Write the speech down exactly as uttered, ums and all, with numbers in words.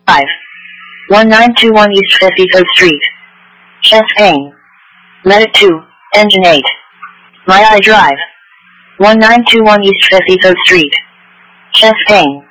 five. one nine two one East fifty-third Street. Champaign. Let it two. Engine eight. My I Drive. one nine two one East fifty-third Street. Champaign.